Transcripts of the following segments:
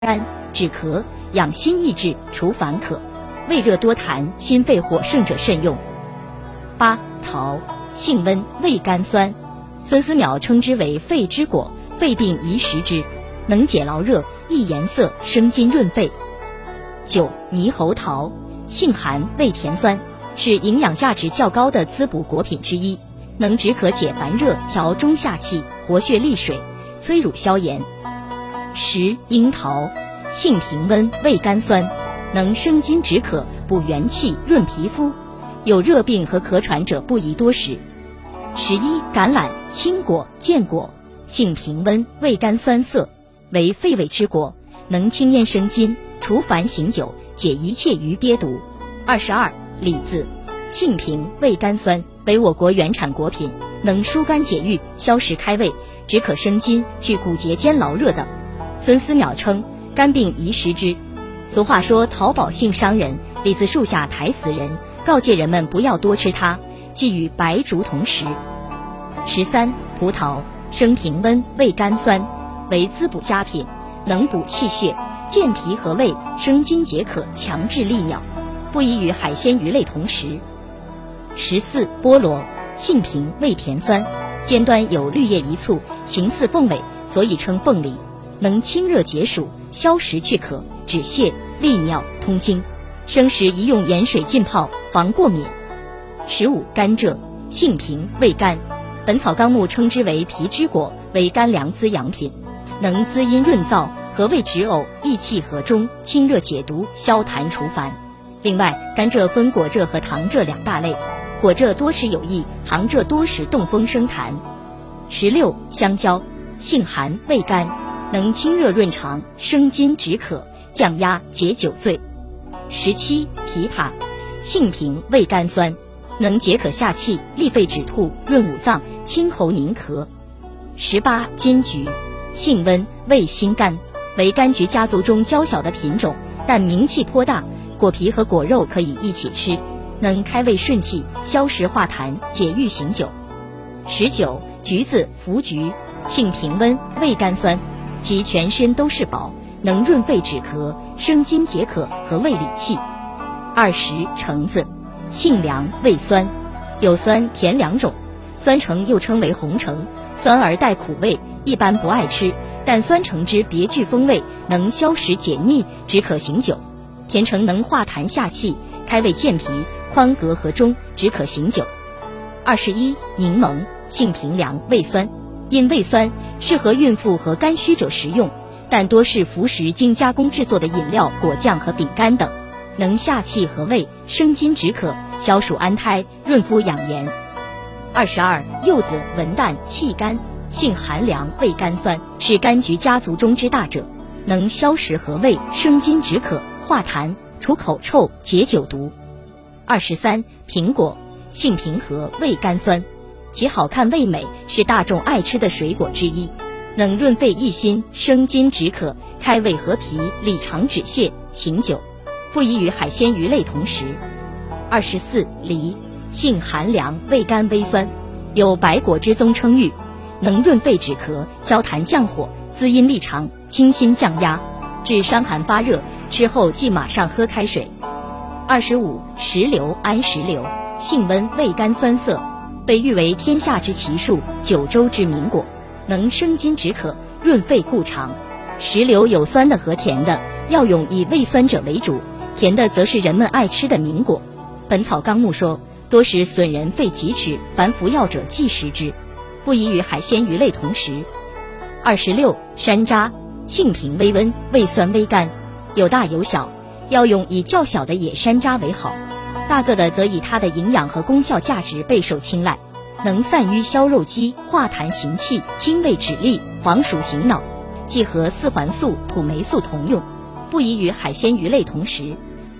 肝，止咳，养心益智，除烦渴。胃热多痰、心肺火盛者慎用。8. 桃，性温，味甘酸。孙思邈称之为肺之果，肺病宜食之，能解劳热，益颜色，生津润肺。9. 猕猴桃，性寒，味甜酸，是营养价值较高的滋补果品之一，能止渴解烦热，调中下气，活血利水，催乳消炎。10. 樱桃，性平温，味甘酸，能生津止渴，补元气，润皮肤，有热病和咳喘者不宜多食。11. 橄榄，青果，健果，性平温，味甘酸涩，为肺胃之果，能清咽生津，除烦醒酒，解一切余憋毒。22. 李子，性平，味甘酸，为我国原产果品，能疏肝解郁，消食开胃，止渴生津，去骨节间劳热等。孙思邈称肝病宜食之。俗话说桃保性伤人，李子树下抬死人，告诫人们不要多吃它，忌与白术同食。13. 葡萄，生平温，味甘酸，为滋补佳品，能补气血，健脾和胃，生津解渴，强志利尿，不宜与海鲜鱼类同食。14. 菠萝，性平，味甜酸，尖端有绿叶一簇，形似凤尾，所以称凤梨，能清热解暑，消食去渴，止泻，利尿，通经，生时宜用盐水浸泡，防过敏。15. 甘蔗，性平，味甘，本草纲目称之为脾之果，为甘凉滋养品，能滋阴润燥，和胃止呕，益气和中，清热解毒，消痰除烦。另外，甘蔗分果蔗和糖蔗两大类，果蔗多食有益，糖蔗多食动风生痰。16. 香蕉，性寒，味甘，能清热润肠，生津止渴，降压，解酒醉。17. 枇杷，性平，味甘酸，能解渴下气，利肺止吐，润五脏，清喉宁咳。18. 金桔，性温，味辛甘，为柑橘家族中较小的品种，但名气颇大，果皮和果肉可以一起吃，能开胃顺气，消食化痰，解郁醒酒。19. 橘子，茯菊，性平温，味甘酸，其全身都是宝，能润肺止咳，生津解渴和胃理气。20. 橙子，性凉，味酸，有酸甜两种，酸橙又称为红橙，酸而带苦味，一般不爱吃，但酸橙汁别具风味，能消食解腻，止渴醒酒。甜橙能化痰下气，开胃健脾，宽膈和中，止渴醒酒。21. 柠檬，性平凉，味酸，因味酸适合孕妇和肝虚者食用，但多是服食经加工制作的饮料、果酱和饼干等，能下气和胃，生津止渴，消暑安胎，润肤养颜。22. 柚子，文旦，气甘，性寒凉，味甘酸，是柑橘家族中之大者，能消食和胃，生津止渴，化痰，除口臭，解酒毒。23. 苹果，性平和，味甘酸，其好看味美，是大众爱吃的水果之一，能润肺益心，生津止渴，开胃和脾，理肠止泻，醒酒，不宜与海鲜鱼类同食。24. 梨，性寒凉，味甘微酸，有百果之宗称誉，能润肺止咳，消痰降火，滋阴利肠，清心降压，治伤寒发热，吃后即马上喝开水。25. 石榴，安石榴，性温，味甘酸涩，被誉为天下之奇树，九州之名果，能生津止渴，润肺固肠。石榴有酸的和甜的，药用以味酸者为主，甜的则是人们爱吃的名果。本草纲目说，多食损人肺疾齿，凡服药者忌食之，不宜与海鲜鱼类同食。26. 山楂，性平微温，味酸微甘，有大有小，要用以较小的野山楂为好，大个的则以它的营养和功效价值备受青睐，能散瘀消肉积，化痰行气，清胃止痢，防暑醒脑，既和四环素、土霉素同用，不宜与海鲜鱼类同食。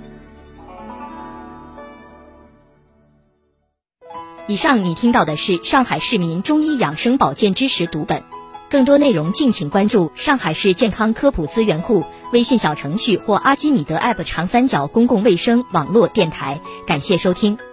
以上你听到的是上海市民中医养生保健知识读本，更多内容敬请关注上海市健康科普资源库微信小程序或阿基米德 App 长三角公共卫生网络电台。感谢收听。